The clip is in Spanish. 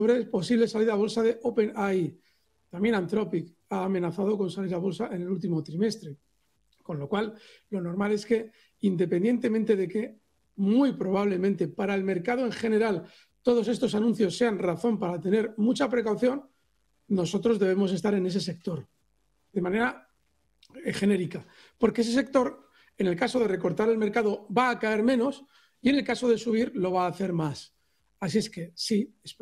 sobre posible salida a bolsa de OpenAI. También Anthropic ha amenazado con salir a bolsa en el último trimestre. Con lo cual, lo normal es que, independientemente de que muy probablemente para el mercado en general todos estos anuncios sean razón para tener mucha precaución, nosotros debemos estar en ese sector de manera genérica, porque ese sector, en el caso de recortar el mercado, va a caer menos y en el caso de subir lo va a hacer más. Así es que sí,